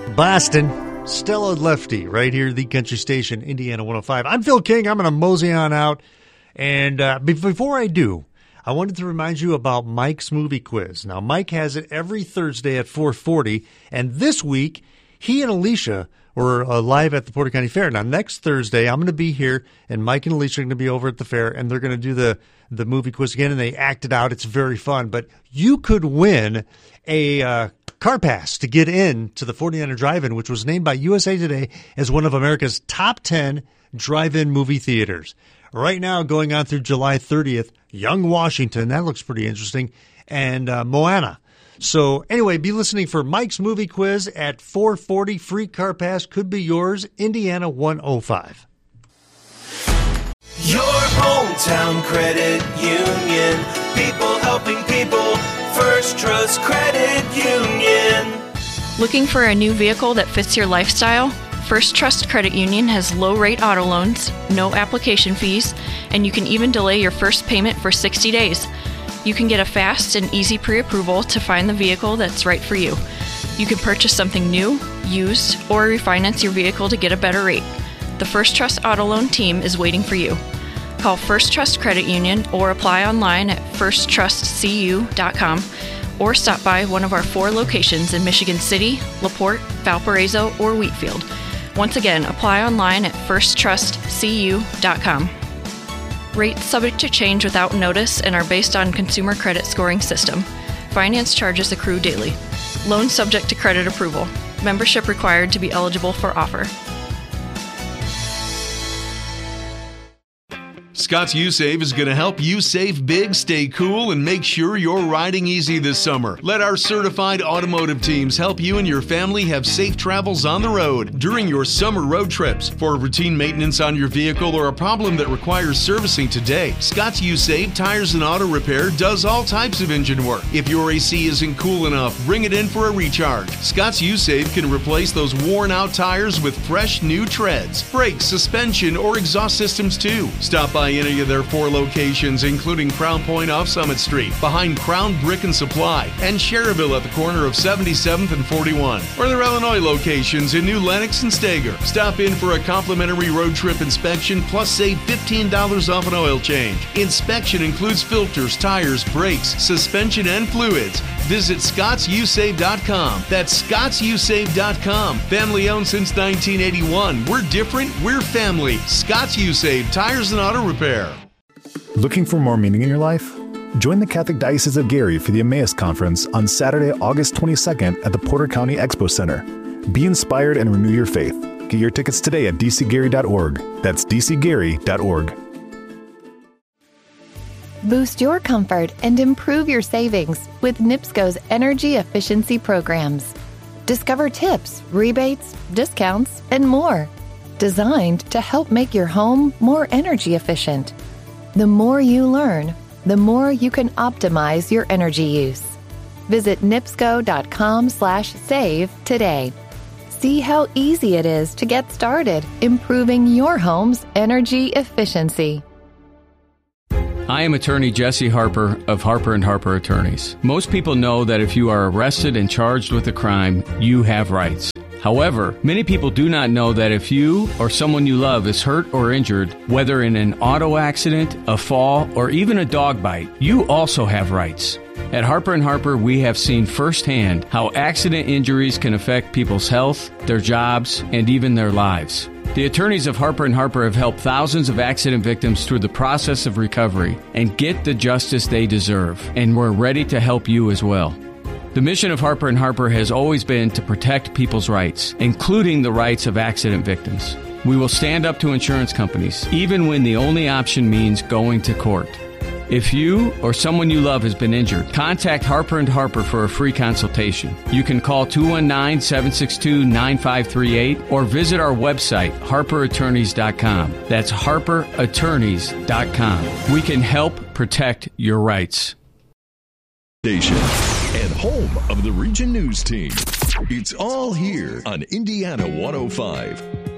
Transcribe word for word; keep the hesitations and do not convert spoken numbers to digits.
Boston, Stella Lefty, right here, the country station, Indiana one oh five. I'm Phil King. I'm going to mosey on out. And uh, before I do, I wanted to remind you about Mike's Movie Quiz. Now, Mike has it every Thursday at four forty. And this week, he and Alicia were uh, live at the Porter County Fair. Now, next Thursday, I'm going to be here, and Mike and Alicia are going to be over at the fair, and they're going to do the, the movie quiz again, and they act it out. It's very fun. But you could win a uh, car pass to get in to the forty-niner Drive-In, which was named by U S A Today as one of America's top ten drive-in movie theaters. Right now, going on through July thirtieth, Young Washington, that looks pretty interesting, and uh, Moana. So anyway, be listening for Mike's Movie Quiz at four forty. Free car pass could be yours, Indiana one oh five. Your hometown credit union. People helping people. First Trust Credit Union. Looking for a new vehicle that fits your lifestyle? First Trust Credit Union has low-rate auto loans, no application fees, and you can even delay your first payment for sixty days. You can get a fast and easy pre-approval to find the vehicle that's right for you. You can purchase something new, used, or refinance your vehicle to get a better rate. The First Trust Auto Loan team is waiting for you. Call First Trust Credit Union or apply online at first trust c u dot com or stop by one of our four locations in Michigan City, LaPorte, Valparaiso, or Wheatfield. Once again, apply online at first trust c u dot com. Rates subject to change without notice and are based on consumer credit scoring system. Finance charges accrue daily. Loan subject to credit approval. Membership required to be eligible for offer. Scott's U-Save is going to help you save big, stay cool, and make sure you're riding easy this summer. Let our certified automotive teams help you and your family have safe travels on the road during your summer road trips. For routine maintenance on your vehicle or a problem that requires servicing today, Scott's U-Save Tires and Auto Repair does all types of engine work. If your A C isn't cool enough, bring it in for a recharge. Scott's U-Save can replace those worn-out tires with fresh new treads, brakes, suspension, or exhaust systems too. Stop by any of their four locations, including Crown Point off Summit Street, behind Crown Brick and Supply, and Cherryville at the corner of seventy-seventh and forty-one, or their Illinois locations in New Lenox and Stager. Stop in for a complimentary road trip inspection, plus save fifteen dollars off an oil change. Inspection includes filters, tires, brakes, suspension, and fluids. Visit scotts u save dot com. That's scotts u save dot com. Family owned since nineteen eighty-one. We're different, we're family. Scott's U-Save Tires and Auto Repair. Looking for more meaning in your life? Join the Catholic Diocese of Gary for the Emmaus Conference on Saturday, August twenty-second at the Porter County Expo Center. Be inspired and renew your faith. Get your tickets today at d c gary dot org. That's d c gary dot org. Boost your comfort and improve your savings with NIPSCO's energy efficiency programs. Discover tips, rebates, discounts, and more, designed to help make your home more energy efficient. The more you learn, the more you can optimize your energy use. Visit nipsco dot com slash save today. See how easy it is to get started improving your home's energy efficiency. I am attorney Jesse Harper of Harper and Harper Attorneys. Most people know that if you are arrested and charged with a crime, you have rights. However, many people do not know that if you or someone you love is hurt or injured, whether in an auto accident, a fall, or even a dog bite, you also have rights. At Harper and Harper, we have seen firsthand how accident injuries can affect people's health, their jobs, and even their lives. The attorneys of Harper and Harper have helped thousands of accident victims through the process of recovery and get the justice they deserve, and we're ready to help you as well. The mission of Harper and Harper has always been to protect people's rights, including the rights of accident victims. We will stand up to insurance companies, even when the only option means going to court. If you or someone you love has been injured, contact Harper and Harper for a free consultation. You can call two one nine, seven six two, nine five three eight or visit our website, harper attorneys dot com. That's harper attorneys dot com. We can help protect your rights. Station and home of the Region News Team. It's all here on Indiana one oh five.